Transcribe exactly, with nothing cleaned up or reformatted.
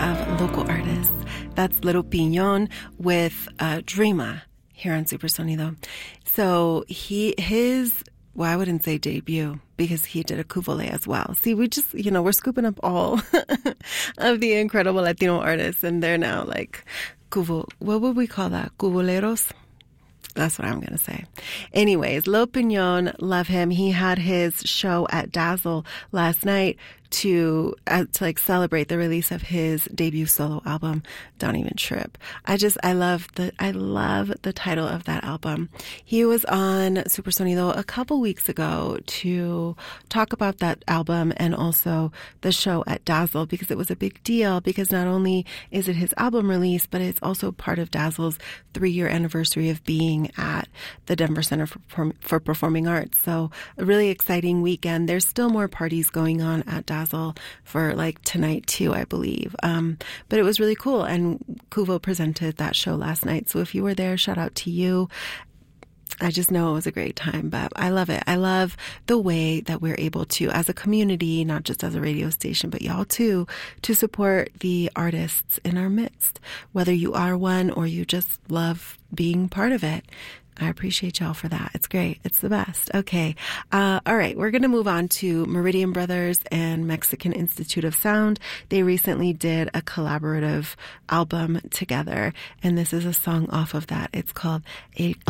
of local artists. That's Little Piñón with uh, Dreama here on Supersonido. So he, his, well, I wouldn't say debut because he did a Cuvole as well. See, we just, you know, we're scooping up all of the incredible Latino artists, and they're now like, Cuvo, what would we call that? Cuvoleros? That's what I'm going to say. Anyways, Lil Piñón, love him. He had his show at Dazzle last night to, uh, to like celebrate the release of his debut solo album, Don't Even Trip. I just, I love the, I love the title of that album. He was on Supersonido a couple weeks ago to talk about that album and also the show at Dazzle, because it was a big deal, because not only is it his album release, but it's also part of Dazzle's three-year anniversary of being at the Denver Center for, for Performing Arts. So a really exciting weekend. There's still more parties going on at Dazzle for like tonight too, I believe. Um, but it was really cool. And Cuvo presented that show last night. So if you were there, shout out to you. I just know it was a great time, but I love it. I love the way that we're able to, as a community, not just as a radio station, but y'all too, to support the artists in our midst. Whether you are one or you just love being part of it. I appreciate y'all for that. It's great. It's the best. Okay. Uh, all right. We're going to move on to Meridian Brothers and Mexican Institute of Sound. They recently did a collaborative album together, and this is a song off of that. It's called El